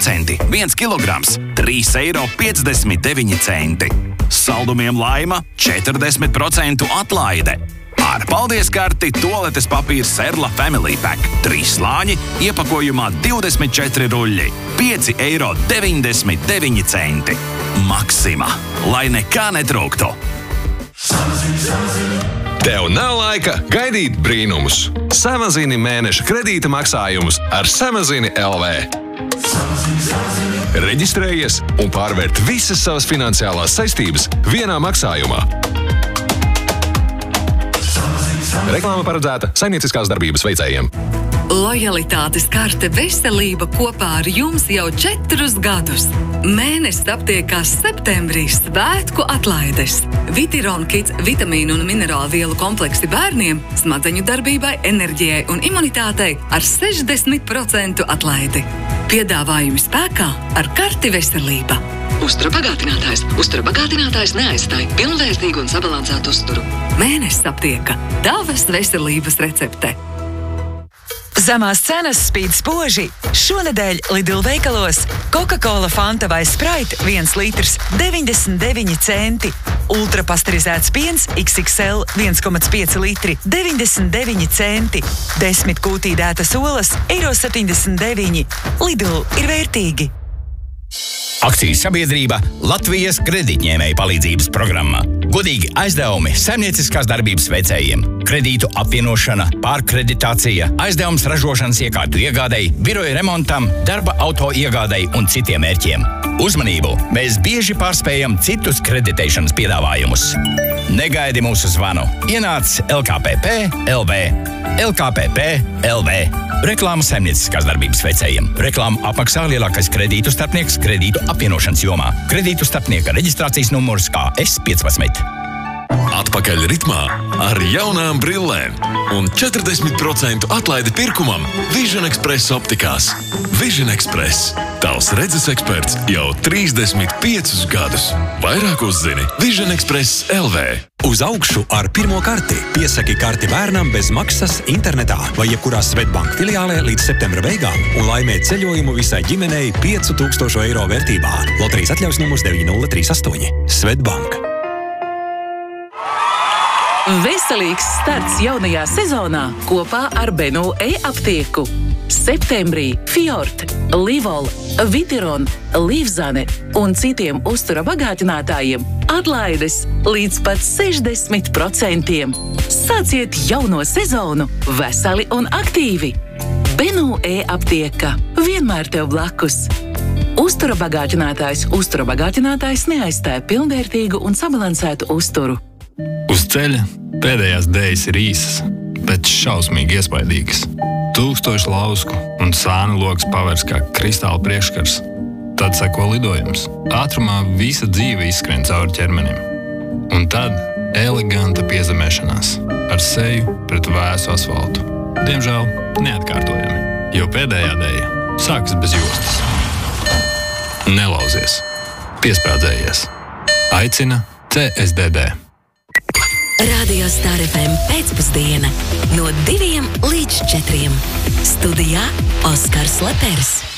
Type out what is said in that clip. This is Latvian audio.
10%, 1 kilograms, 3,59 eiro. Saldumiem Laima 40% atlaide. Ar paldies karti tualetes papīra Serla Family Pack. 3 slāņi, iepakojumā 24 ruļļi. 5,99 eiro. Maksima. Lai nekā netrūktu. Tev nav laika gaidīt brīnumus. Samazini mēneša kredīta maksājumus ar Samazini LV. Reģistrējies un pārvērt visas savas finansiālās saistības vienā maksājumā. Reklāma paredzēta saimnieciskās darbības veicējiem. Lojalitātes karte veselība kopā ar jums jau 4 gadus. Mēnesis aptiekās septembrī svētku atlaides. Vitiron Kids vitamīnu un minerālu vielu kompleksi bērniem, smadzeņu darbībai, enerģijai un imunitātei ar 60% atlaidi. Piedāvājumi spēkā ar karti veselība. Uztura bagātinātājs. Uztura bagātinātājs neaizstāj pilnvērtīgu un sabalansētu uzturu. Mēnesis aptieka. Tavas veselības recepte. Zemās cenas spīd spoži. Šonedēļ Lidl veikalos Coca-Cola, Fanta vai Sprite 1 litrs 99 centi. Ultrapasterizēts piens XXL 1,5 litri 99 centi. 10 kūtīdētas olas €79. Lidl ir vērtīgi. Akcijas sabiedrība Latvijas kredītņēmēju palīdzības programma. Godīgi aizdevumi saimnieciskās darbības veicējiem. Kredītu apvienošana, pārkreditācija, aizdevums ražošanas iekārtu iegādei, biroja remontam, darba auto iegādei un citiem mērķiem. Uzmanību! Mēs bieži pārspējam citus kreditēšanas piedāvājumus. Negaidi mūsu zvanu. Ienāc LKPP LV. LKPP LV. Reklāma saimnieciskās darbības veicējiem. Reklāmu apmaksā lielākais kredītu starpnieks kredītu apvienošanas jomā. Kredītu starpnieka reģistrācijas numurs KS15. Atpakaļ ritmā ar jaunām brillēm un 40% atlaidi pirkumam Vision Express optikās. Vision Express. Tavs redzes eksperts jau 35 gadus. Vairāk uzzini Vision Express LV. Uz augšu ar pirmo karti. Piesaki karti bērnam bez maksas internetā vai jebkurā Svetbank filiālē līdz septembra beigām un laimē ceļojumu visai ģimenei 5000 eiro vērtībā. Loterijas atļaus numurs 9038. Svetbank. Veselīgs starts jaunajā sezonā kopā ar Benu e-aptieku. Septembrī Fjord, Livol, Vitiron, Livzane un citiem uztura bagātinātājiem atlaides līdz pat 60%. Sāciet jauno sezonu veseli un aktīvi. Benu e-aptieka vienmēr tev blakus. Uztura bagātinātājs neaizstāja pilnvērtīgu un sabalansētu uzturu. Uz ceļa pēdējās dējas ir īsas, bet šausmīgi iespaidīgas. 1000 lausku un sānu logs pavērs kā kristāla priekškars. Tad seko lidojums. Ātrumā visa dzīve izskrien cauri ķermenim. Un tad eleganta piezemēšanās ar seju pret vēsu asfaltu. Diemžēl neatkārtojami, jo pēdējā dēja sākas bez jostas. Nelauzies. Piesprādzējies. Aicina CSDD. Radio Star FM pēcpusdiena no 2 līdz 4. Studijā Oskars Lepers.